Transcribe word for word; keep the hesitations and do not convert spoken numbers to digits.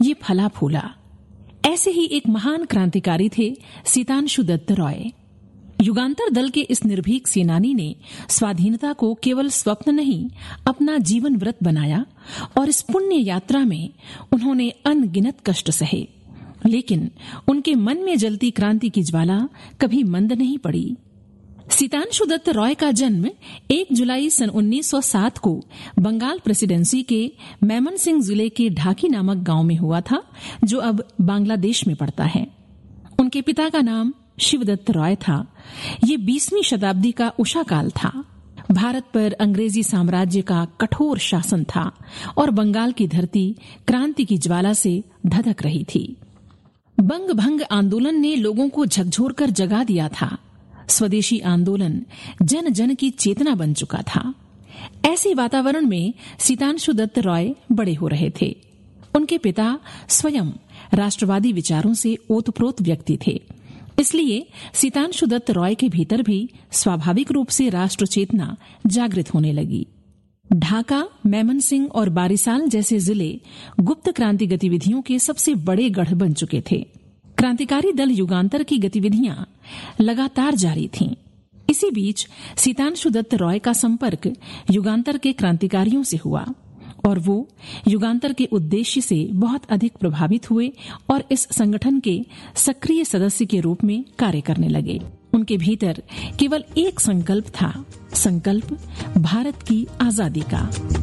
ये फला फूला। ऐसे ही एक महान क्रांतिकारी थे सीतांशु दत्त रॉय। युगांतर दल के इस निर्भीक सेनानी ने स्वाधीनता को केवल स्वप्न नहीं, अपना जीवन व्रत बनाया और इस पुण्य यात्रा में उन्होंने अनगिनत कष्ट सहे, लेकिन उनके मन में जलती क्रांति की ज्वाला कभी मंद नहीं पड़ी। सीतांशु दत्त रॉय का जन्म एक जुलाई सन उन्नीस सौ सात को बंगाल प्रेसिडेंसी के मेमन सिंह जिले के ढाकी नामक गांव में हुआ था, जो अब बांग्लादेश में पड़ता है। उनके पिता का नाम शिवदत्त रॉय था। ये बीसवीं शताब्दी का उषा काल था। भारत पर अंग्रेजी साम्राज्य का कठोर शासन था और बंगाल की धरती क्रांति की ज्वाला से धधक रही थी। बंग भंग आंदोलन ने लोगों को झकझोरकर जगा दिया था। स्वदेशी आंदोलन जन जन की चेतना बन चुका था। ऐसे वातावरण में सीतांशु दत्त रॉय बड़े हो रहे थे। उनके पिता स्वयं राष्ट्रवादी विचारों से ओतप्रोत व्यक्ति थे, इसलिए सीतांशु दत्त रॉय के भीतर भी स्वाभाविक रूप से राष्ट्र चेतना जागृत होने लगी। ढाका, मेमन सिंह और बारिसाल जैसे जिले गुप्त क्रांति गतिविधियों के सबसे बड़े गढ़ बन चुके थे। क्रांतिकारी दल युगांतर की गतिविधियां लगातार जारी थीं। इसी बीच सीतांशु दत्त रॉय का संपर्क युगांतर के क्रांतिकारियों से हुआ और वो युगांतर के उद्देश्य से बहुत अधिक प्रभावित हुए और इस संगठन के सक्रिय सदस्य के रूप में कार्य करने लगे। उनके भीतर केवल एक संकल्प था, संकल्प भारत की आजादी का।